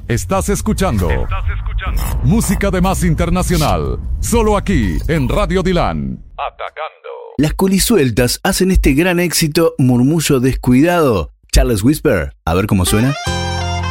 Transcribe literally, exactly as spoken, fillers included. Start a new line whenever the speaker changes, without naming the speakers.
Estás escuchando, Estás escuchando música de más internacional, solo aquí en Radio Dylan. Atacando.
Las colisueltas hacen este gran éxito Murmullo Descuidado. Charles Whisper, a ver cómo suena.